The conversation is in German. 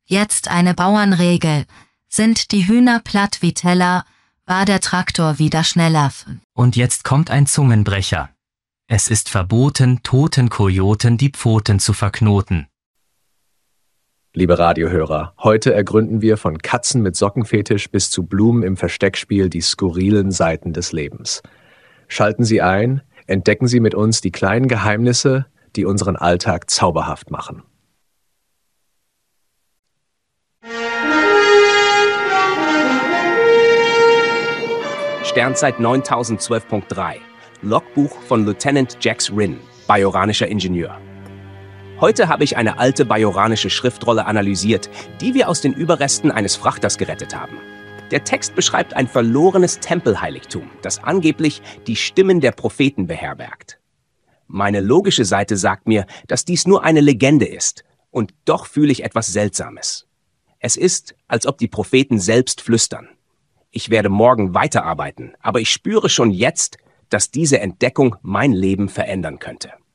Jetzt eine Bauernregel. Sind die Hühner platt wie Teller, war der Traktor wieder schneller. Und jetzt kommt ein Zungenbrecher. Es ist verboten, toten Kojoten die Pfoten zu verknoten. Liebe Radiohörer, heute ergründen wir von Katzen mit Sockenfetisch bis zu Blumen im Versteckspiel die skurrilen Seiten des Lebens. Schalten Sie ein, entdecken Sie mit uns die kleinen Geheimnisse, die unseren Alltag zauberhaft machen. Sternzeit 9012.3. Logbuch von Lieutenant Jax Rinn, bajoranischer Ingenieur. Heute habe ich eine alte bajoranische Schriftrolle analysiert, die wir aus den Überresten eines Frachters gerettet haben. Der Text beschreibt ein verlorenes Tempelheiligtum, das angeblich die Stimmen der Propheten beherbergt. Meine logische Seite sagt mir, dass dies nur eine Legende ist, und doch fühle ich etwas Seltsames. Es ist, als ob die Propheten selbst flüstern. Ich werde morgen weiterarbeiten, aber ich spüre schon jetzt, dass diese Entdeckung mein Leben verändern könnte.